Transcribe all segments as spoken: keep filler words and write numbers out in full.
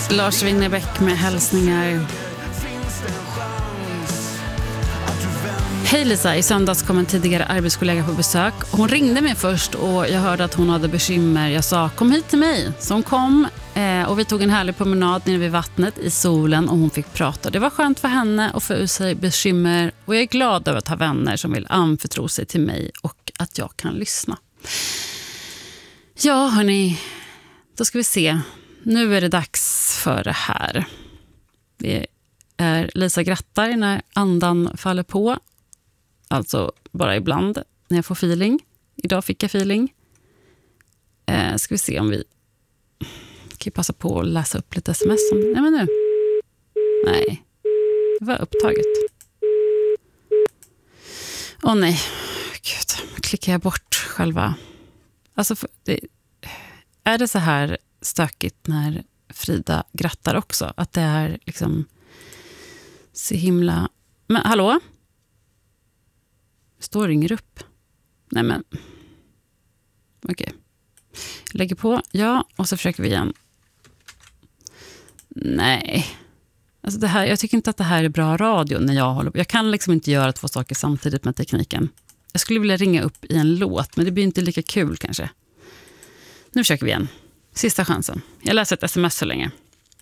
Lars Winnerbäck med hälsningar. Hej Lisa, i söndags kom en tidigare arbetskollega på besök. Hon ringde mig först och jag hörde att hon hade bekymmer. Jag sa, kom hit till mig. Så hon kom eh, och vi tog en härlig promenad nere vid vattnet i solen och hon fick prata. Det var skönt för henne och få ut sig bekymmer och jag är glad över att ha vänner som vill anförtro sig till mig och att jag kan lyssna. Ja hörni, då ska vi se. Nu är det dags för det här. Det är Lisa grattar när andan faller på. Alltså bara ibland när jag får feeling. Idag fick jag feeling. Eh, ska vi se om vi kan passa på att läsa upp lite sms. Om... Nej men nu. Nej, det var upptaget. Åh nej, gud. Klickar jag bort själva. Alltså det... är det så här stökigt när Frida grattar också? Att det är liksom så himla... Men hallå? Står och ringer upp. Nej men... Okej. Okay. Lägger på. Ja, och så försöker vi igen. Nej. Alltså det här, jag tycker inte att det här är bra radio när jag håller på. Jag kan liksom inte göra två saker samtidigt med tekniken. Jag skulle vilja ringa upp i en låt, men det blir inte lika kul kanske. Nu försöker vi igen. Sista chansen. Jag läser ett sms så länge.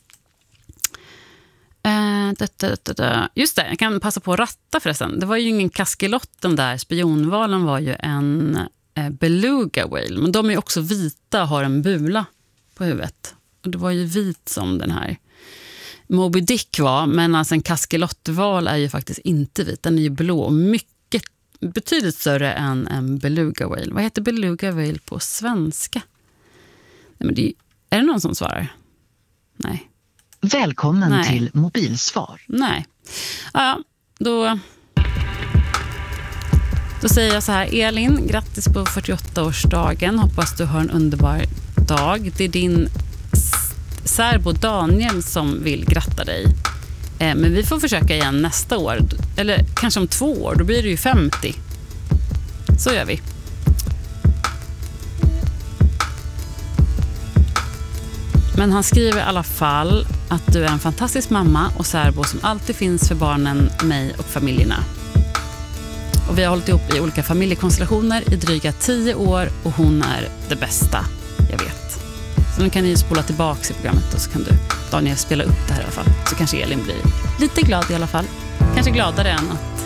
Uh, da, da, da, da. Just det, jag kan passa på att ratta förresten. Det var ju ingen kaskelott, den där spionvalen var ju en uh, beluga whale. Men de är också vita och har en bula på huvudet. Och det var ju vit som den här Moby Dick var. Men alltså en kaskelottval är ju faktiskt inte vit. Den är ju blå och mycket, betydligt större än en beluga whale. Vad heter beluga whale på svenska? Nej, men det är, är det någon som svarar? Nej. Välkommen Nej. till mobilsvar. Nej. Ja, då, då säger jag så här. Elin, grattis på fyrtioåttaårsdagen. Hoppas du har en underbar dag. Det är din särbo Daniel som vill gratta dig. Eh, men vi får försöka igen nästa år. Eller kanske om två år. Då blir det ju femtio. Så gör vi. Men han skriver i alla fall att du är en fantastisk mamma och särbo som alltid finns för barnen, mig och familjerna. Och vi har hållit ihop i olika familjekonstellationer i dryga tio år och hon är det bästa jag vet. Så nu kan ni spola tillbaka i programmet och så kan du, Daniel, spela upp det här i alla fall. Så kanske Elin blir lite glad i alla fall. Kanske gladare än att